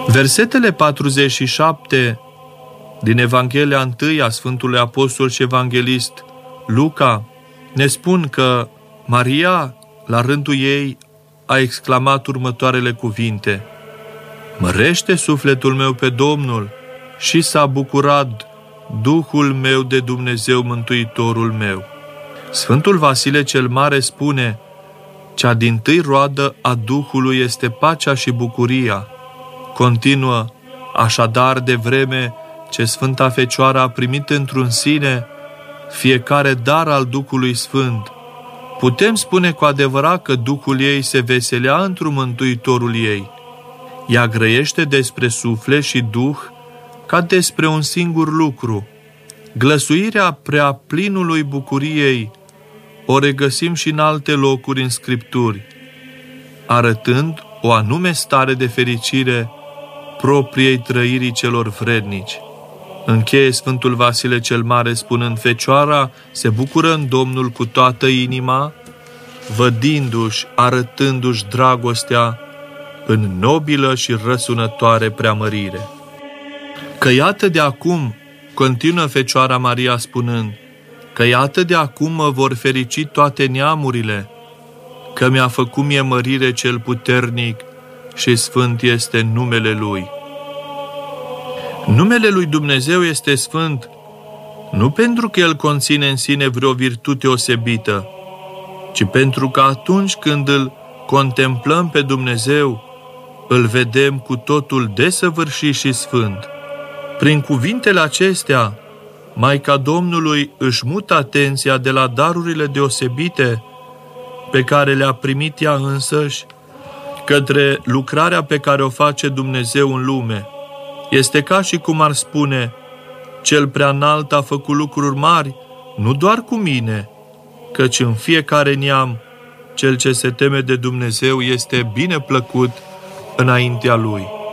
Versetele 47 din Evanghelia 1 a Sfântului Apostol și Evanghelist Luca ne spun că Maria, la rândul ei, a exclamat următoarele cuvinte: Mărește sufletul meu pe Domnul și s-a bucurat Duhul meu de Dumnezeu Mântuitorul meu. Sfântul Vasile cel Mare spune: cea dintâi roadă a Duhului este pacea și bucuria. Continuă: așadar, de vreme ce Sfânta Fecioară a primit într-un sine fiecare dar al Duhului Sfânt, putem spune cu adevărat că Duhul ei se veselea într-un Mântuitorul ei. Ea grăiește despre suflet și Duh ca despre un singur lucru. Glăsuirea prea plinului bucuriei o regăsim și în alte locuri în Scripturi, arătând o anume stare de fericire propriei trăirii celor vrednici. Încheie Sfântul Vasile cel Mare spunând: Fecioara se bucură în Domnul cu toată inima, vădindu-și, arătându-și dragostea în nobilă și răsunătoare preamărire. Că iată de acum, continuă Fecioara Maria spunând, că iată de acum mă vor ferici toate neamurile, că mi-a făcut mie mărire cel puternic și sfânt este numele Lui. Numele Lui Dumnezeu este sfânt, nu pentru că El conține în sine vreo virtute osebită, ci pentru că atunci când îl contemplăm pe Dumnezeu, îl vedem cu totul desăvârșit și sfânt. Prin cuvintele acestea, Maica Domnului își mută atenția de la darurile deosebite pe care le-a primit ea însăși către lucrarea pe care o face Dumnezeu în lume. Este ca și cum ar spune: Cel Preaînalt a făcut lucruri mari, nu doar cu mine, căci în fiecare neam cel ce se teme de Dumnezeu este bine plăcut înaintea Lui.